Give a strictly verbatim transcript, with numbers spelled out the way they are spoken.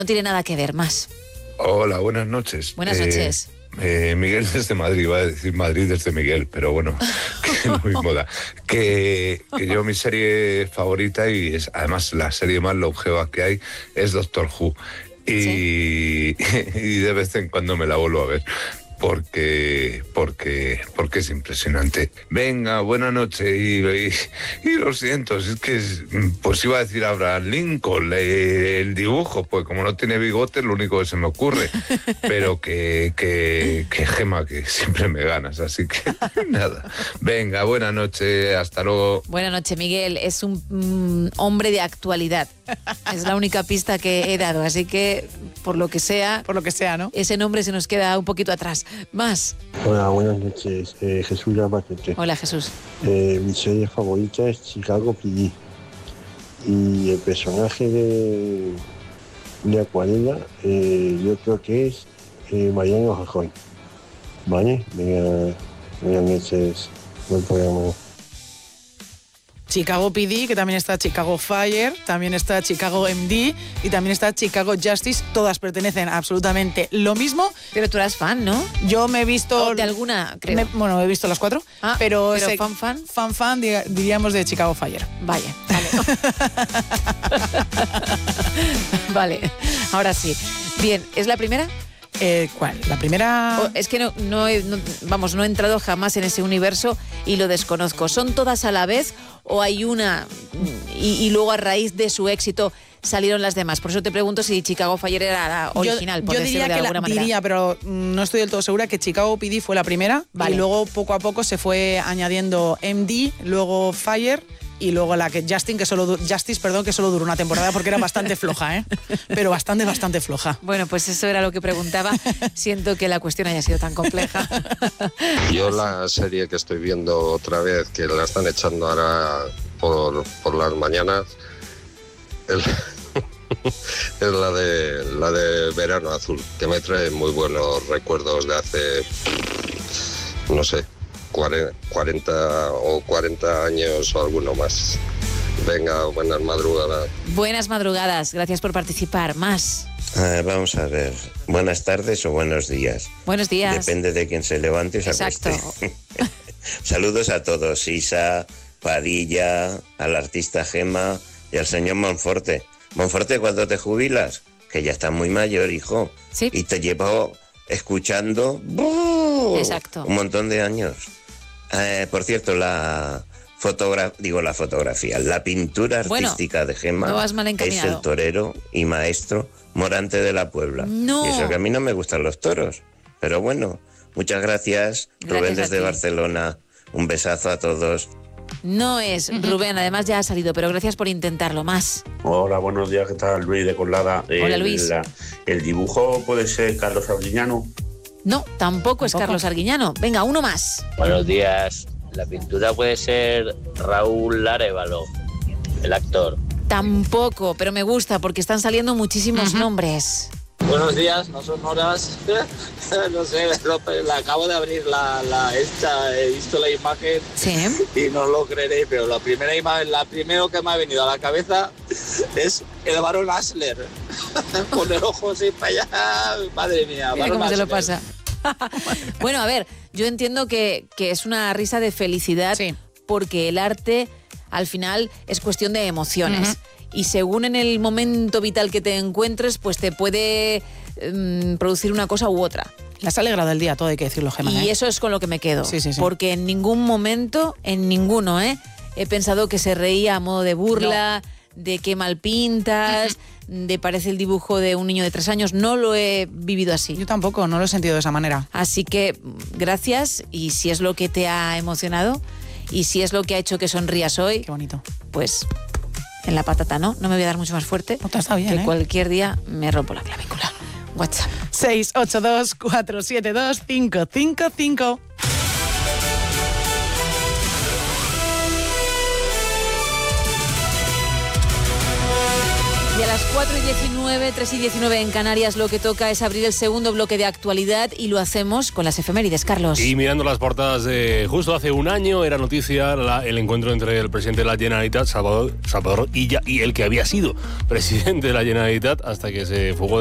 No tiene nada que ver, más. Hola, buenas noches. Buenas eh, noches. Eh, Miguel desde Madrid, iba a decir Madrid desde Miguel, pero bueno, que lo mismo da. Que, que yo mi serie favorita, y es además la serie más longeva que hay, es Doctor Who. Y, ¿sí? y de vez en cuando me la vuelvo a ver. Porque, porque, porque es impresionante. Venga, buena noche y, y, y lo siento, es que pues iba a decir Abraham Lincoln, el dibujo, pues como no tiene bigote, lo único que se me ocurre, pero que, que, que Gema, que siempre me ganas, así que nada. Venga, buena noche, hasta luego. Buena noche, Miguel, es un mm, hombre de actualidad, es la única pista que he dado, así que por lo que sea, por lo que sea, ¿no? Ese nombre se nos queda un poquito atrás. Más. Hola, buenas noches. Eh, Jesús Lamacete. Hola, Jesús. Eh, mi serie favorita es Chicago P D. Y el personaje de, de Acuarela, eh, yo creo que es eh, Mariano Rajoy. ¿Vale? Venga, buenas noches. Buen programa. Chicago P D, que también está Chicago Fire, también está Chicago M D y también está Chicago Justice. Todas pertenecen a absolutamente lo mismo. Pero tú eras fan, ¿no? Yo me he visto... ¿O de alguna, creo? Me, bueno, he visto las cuatro, ah, pero... ¿Pero ese, fan fan? Fan fan, diríamos, de Chicago Fire. Vaya, vale. Vale, ahora sí. Bien, ¿es la primera? Eh, ¿Cuál? La primera... Oh, es que no, no, he, no, vamos, no he entrado jamás en ese universo y lo desconozco. ¿Son todas a la vez o hay una y, y luego a raíz de su éxito salieron las demás? Por eso te pregunto si Chicago Fire era la original, yo, por yo decirlo diría de que alguna la, manera. diría, pero no estoy del todo segura, que Chicago P D fue la primera, vale. Y luego poco a poco se fue añadiendo M D, luego Fire... Y luego la que Justin, que solo Justice, perdón, que solo duró una temporada porque era bastante floja, ¿eh? Pero bastante, bastante floja. Bueno, pues eso era lo que preguntaba. Siento que la cuestión haya sido tan compleja. Yo la serie que estoy viendo otra vez, que la están echando ahora por, por las mañanas, el, es la de la de Verano Azul, que me trae muy buenos recuerdos de hace, no sé, cuarenta o cuarenta años o alguno más. Venga, buenas madrugadas. Buenas madrugadas, gracias por participar. Más. Ah, vamos a ver, buenas tardes o buenos días. Buenos días. Depende de quién se levante y se acueste. Saludos a todos, Isa, Padilla, al artista Gema y al señor Monforte. Monforte, ¿cuándo te jubilas? Que ya estás muy mayor, hijo. Sí. Y te llevo escuchando ¡buh! Exacto. Un montón de años. Eh, por cierto, la fotogra- digo la fotografía, la pintura artística bueno, de Gema no vas mal es el torero y maestro Morante de la Puebla. No. Y eso que a mí no me gustan los toros. Pero bueno, muchas gracias, gracias Rubén desde Barcelona. Un besazo a todos. No es Rubén, además ya ha salido, pero gracias por intentarlo. Más. Hola, buenos días, ¿qué tal? Luis de Colada. Hola, Luis. El, el dibujo puede ser Carlos Arguiñano. No, tampoco es ¿Tampoco? Carlos Arguiñano. Venga, uno más. Buenos días. La pintura puede ser Raúl Arévalo, el actor. Tampoco, pero me gusta porque están saliendo muchísimos uh-huh. nombres. Buenos días, no son horas. No sé, la acabo de abrir la, la esta, he visto la imagen ¿sí? Y no lo creeré, pero la primera imagen, la primero que me ha venido a la cabeza es el Barón Asler. Con el ojo así para allá, madre mía. Mira cómo se lo pasa. Bueno, a ver, yo entiendo que, que es una risa de felicidad sí. Porque el arte al final es cuestión de emociones. Uh-huh. Y según en el momento vital que te encuentres, pues te puede um, producir una cosa u otra. Las ha alegrado el día, todo hay que decirlo, Gemma. Y ¿eh? eso es con lo que me quedo. Sí, sí, sí. Porque en ningún momento, en ninguno, ¿eh? He pensado que se reía a modo de burla, no. De qué mal pintas, uh-huh. De parece el dibujo de un niño de tres años. No lo he vivido así. Yo tampoco, no lo he sentido de esa manera. Así que gracias, y si es lo que te ha emocionado y si es lo que ha hecho que sonrías hoy, qué bonito. Pues en la patata, ¿no? No me voy a dar mucho más fuerte. No te está bien, que ¿eh? Cualquier día me rompo la clavícula. WhatsApp. seis ocho dos, cuatro siete dos, cinco cinco cinco. Y a las cuatro y diecinueve, tres y diecinueve en Canarias, lo que toca es abrir el segundo bloque de actualidad y lo hacemos con las efemérides, Carlos. Y mirando las portadas de justo hace un año, era noticia la, el encuentro entre el presidente de la Generalitat, Salvador, Salvador Illa, y el que había sido presidente de la Generalitat hasta que se fugó